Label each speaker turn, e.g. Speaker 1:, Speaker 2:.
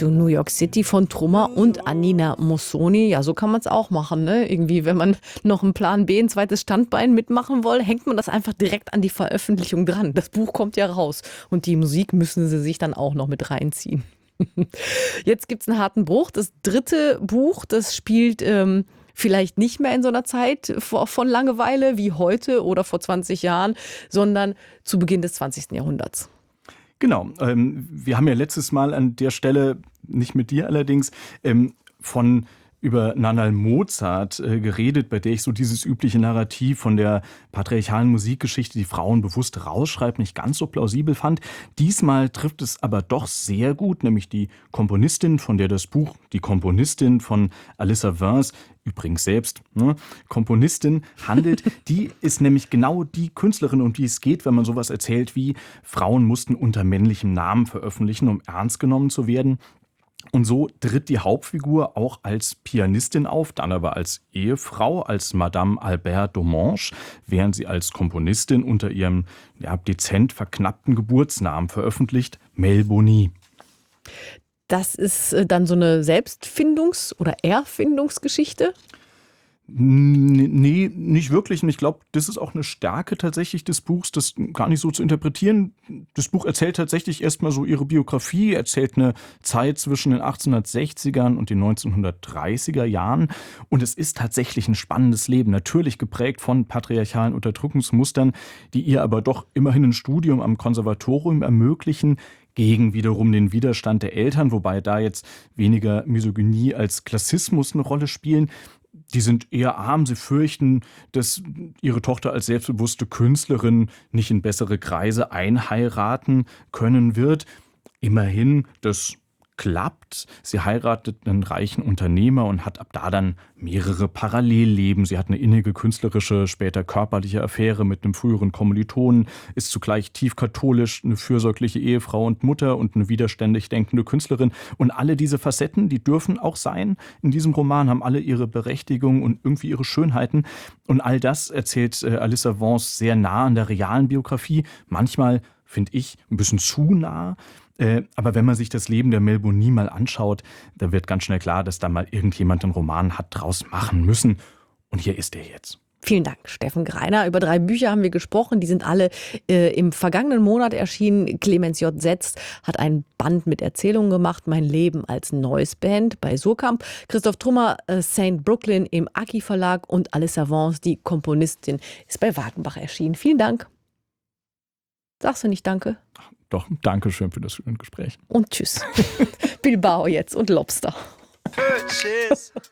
Speaker 1: to New York City von Trummer und Annina Mossoni. Ja, so kann man es auch machen, ne? Irgendwie, wenn man noch einen Plan B, ein zweites Standbein mitmachen will, hängt man das einfach direkt an die Veröffentlichung dran. Das Buch kommt ja raus und die Musik müssen sie sich dann auch noch mit reinziehen. Jetzt gibt es einen harten Bruch. Das dritte Buch, das spielt vielleicht nicht mehr in so einer Zeit von Langeweile wie heute oder vor 20 Jahren, sondern zu Beginn des 20. Jahrhunderts.
Speaker 2: Genau. Wir haben ja letztes Mal an der Stelle, nicht mit dir allerdings, von über Nannerl Mozart geredet, bei der ich so dieses übliche Narrativ von der patriarchalen Musikgeschichte, die Frauen bewusst rausschreibt, nicht ganz so plausibel fand. Diesmal trifft es aber doch sehr gut, nämlich die Komponistin, von der das Buch, die Komponistin von Alyssa Vance, übrigens selbst, Komponistin handelt, die ist nämlich genau die Künstlerin, um die es geht, wenn man sowas erzählt wie Frauen mussten unter männlichem Namen veröffentlichen, um ernst genommen zu werden. Und so tritt die Hauptfigur auch als Pianistin auf, dann aber als Ehefrau, als Madame Albert Domange, während sie als Komponistin unter ihrem dezent verknappten Geburtsnamen veröffentlicht, Melbonie.
Speaker 1: Das ist dann so eine Selbstfindungs- oder Erfindungsgeschichte?
Speaker 2: Nee, nicht wirklich. Und ich glaube, das ist auch eine Stärke tatsächlich des Buchs, das gar nicht so zu interpretieren. Das Buch erzählt tatsächlich erstmal so ihre Biografie, erzählt eine Zeit zwischen den 1860ern und den 1930er Jahren. Und es ist tatsächlich ein spannendes Leben, natürlich geprägt von patriarchalen Unterdrückungsmustern, die ihr aber doch immerhin ein Studium am Konservatorium ermöglichen, gegen wiederum den Widerstand der Eltern, wobei da jetzt weniger Misogynie als Klassismus eine Rolle spielen. Die sind eher arm, sie fürchten, dass ihre Tochter als selbstbewusste Künstlerin nicht in bessere Kreise einheiraten können wird. Immerhin, das klappt. Sie heiratet einen reichen Unternehmer und hat ab da dann mehrere Parallelleben. Sie hat eine innige künstlerische, später körperliche Affäre mit einem früheren Kommilitonen, ist zugleich tief katholisch, eine fürsorgliche Ehefrau und Mutter und eine widerständig denkende Künstlerin. Und alle diese Facetten, die dürfen auch sein in diesem Roman, haben alle ihre Berechtigung und irgendwie ihre Schönheiten. Und all das erzählt Alyssa Vance sehr nah an der realen Biografie. Manchmal, finde ich, ein bisschen zu nah. Aber wenn man sich das Leben der Melbonie mal anschaut, da wird ganz schnell klar, dass da mal irgendjemand einen Roman hat draus machen müssen. Und hier ist er jetzt.
Speaker 1: Vielen Dank, Steffen Greiner. Über 3 Bücher haben wir gesprochen. Die sind alle im vergangenen Monat erschienen. Clemens J. Setz hat ein Band mit Erzählungen gemacht. Mein Leben als Noise Band bei Surkamp. Christoph Trummer, St. Brooklyn im Aki Verlag. Und Alyssa Vance, die Komponistin, ist bei Wagenbach erschienen. Vielen Dank. Sagst du nicht Danke?
Speaker 2: Doch, danke schön für das Gespräch.
Speaker 1: Und tschüss. Bilbao jetzt und Lobster.
Speaker 3: Purchase